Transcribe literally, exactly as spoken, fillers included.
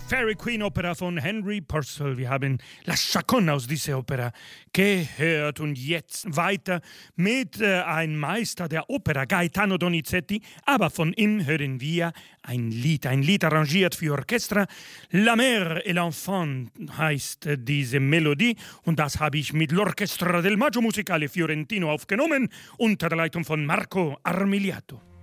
Fairy Queen Opera von Henry Purcell. Wir haben La Chaconne aus dieser Opera gehört und jetzt weiter mit äh, einem Meister der Opera, Gaetano Donizetti, aber von ihm hören wir ein Lied, ein Lied arrangiert für Orchester. La Mère et l'Enfant heißt äh, diese Melodie und das habe ich mit l'Orchestra del Maggio Musicale Fiorentino aufgenommen unter der Leitung von Marco Armiliato.